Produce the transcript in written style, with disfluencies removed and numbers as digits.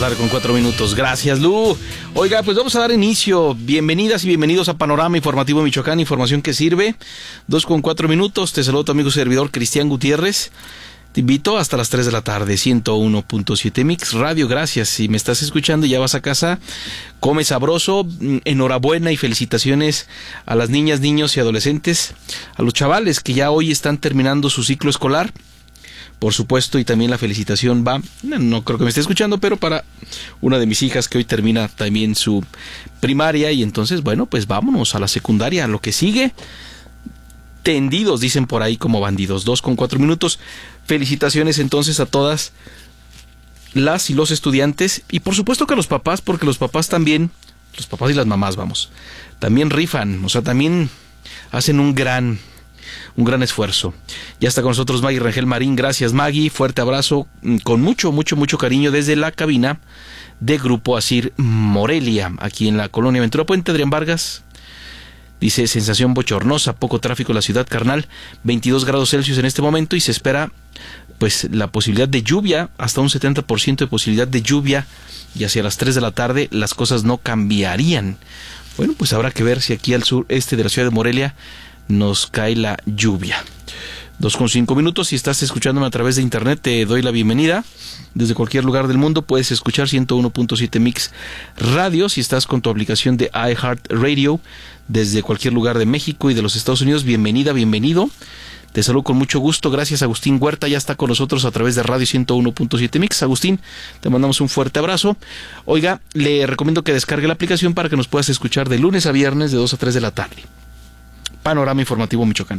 tarde con 4 minutos. Gracias, Lu. Oiga, pues vamos a dar inicio. Bienvenidas y bienvenidos a Panorama Informativo Michoacán, información que sirve. 2 con 4 minutos. Te saludo tu amigo servidor Cristian Gutiérrez. Te invito hasta las 3 de la tarde, 101.7 Mix Radio. Gracias. Si me estás escuchando y ya vas a casa, come sabroso. Enhorabuena y felicitaciones a las niñas, niños y adolescentes, a los chavales que ya hoy están terminando su ciclo escolar. Por supuesto, y también la felicitación va, no creo que me esté escuchando, pero para una de mis hijas que hoy termina también su primaria, y entonces, bueno, pues vámonos a la secundaria, a lo que sigue. Tendidos, dicen por ahí, como bandidos. 2 con 4 minutos. Felicitaciones entonces a todas las y los estudiantes, y por supuesto que a los papás, porque los papás también, los papás y las mamás, vamos, también rifan, o sea, también hacen un gran esfuerzo. Ya está con nosotros Maggie Rangel Marín. Gracias, Maggie. Fuerte abrazo, con mucho cariño desde la cabina de Grupo Asir Morelia, aquí en la colonia Ventura Puente. Adrián Vargas dice: sensación bochornosa, poco tráfico en la ciudad, carnal. 22 grados Celsius en este momento, y se espera pues la posibilidad de lluvia, hasta un 70% de posibilidad de lluvia, y hacia las 3 de la tarde las cosas no cambiarían. Bueno, pues habrá que ver si aquí al sureste de la ciudad de Morelia nos cae la lluvia. 2 con 5 minutos. Si estás escuchándome a través de internet, te doy la bienvenida. Desde cualquier lugar del mundo puedes escuchar 101.7 Mix Radio. Si estás con tu aplicación de iHeartRadio desde cualquier lugar de México y de los Estados Unidos, bienvenida, bienvenido. Te saludo con mucho gusto. Gracias, Agustín Huerta, ya está con nosotros a través de Radio 101.7 Mix. Agustín, te mandamos un fuerte abrazo. Oiga, le recomiendo que descargue la aplicación para que nos puedas escuchar de lunes a viernes de 2 a 3 de la tarde. Panorama Informativo Michoacán.